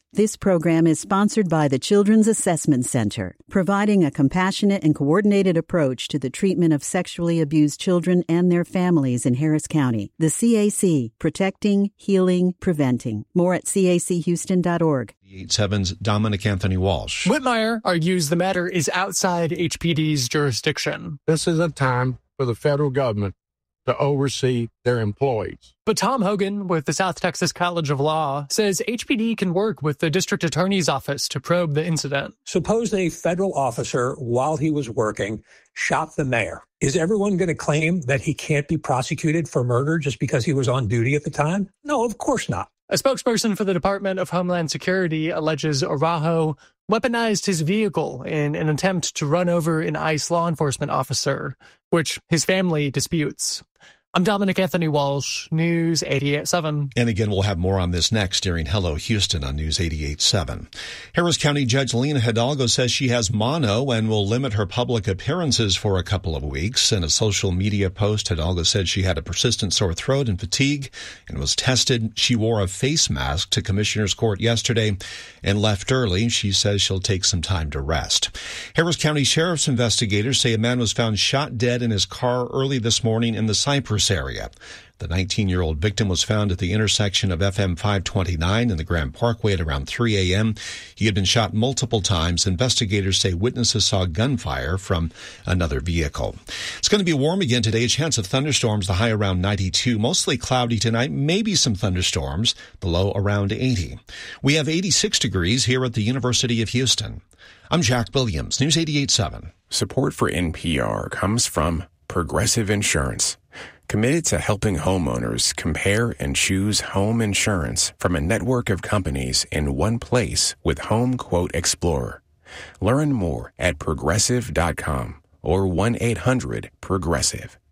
This program is sponsored by the Children's Assessment Center, providing a compassionate and coordinated approach to the treatment of sexually abused children and their families in Harris County. The CAC, protecting, healing, preventing. More at cachhouston.org. 87's Dominic Anthony Walsh. Whitmire argues the matter is outside HPD's jurisdiction. This is a time for the federal government to oversee their employees. But Tom Hogan with the South Texas College of Law says HPD can work with the district attorney's office to probe the incident. Suppose a federal officer, while he was working, shot the mayor. Is everyone going to claim that he can't be prosecuted for murder just because he was on duty at the time? No, of course not. A spokesperson for the Department of Homeland Security alleges Araujo weaponized his vehicle in an attempt to run over an ICE law enforcement officer, which his family disputes. I'm Dominic Anthony Walsh, News 88.7. And again, we'll have more on this next during Hello Houston on News 88.7. Harris County Judge Lena Hidalgo says she has mono and will limit her public appearances for a couple of weeks. In a social media post, Hidalgo said she had a persistent sore throat and fatigue and was tested. She wore a face mask to Commissioner's Court yesterday and left early. She says she'll take some time to rest. Harris County Sheriff's investigators say a man was found shot dead in his car early this morning in the Cypress area. The 19-year-old victim was found at the intersection of FM 529 and the Grand Parkway at around 3 a.m. He had been shot multiple times. Investigators say witnesses saw gunfire from another vehicle. It's going to be warm again today. A chance of thunderstorms, the high around 92. Mostly cloudy tonight, maybe some thunderstorms, the low around 80. We have 86 degrees here at the University of Houston. I'm Jack Williams, News 88.7. Support for NPR comes from Progressive Insurance, committed to helping homeowners compare and choose home insurance from a network of companies in one place with Home Quote Explorer. Learn more at progressive.com or 1-800-PROGRESSIVE.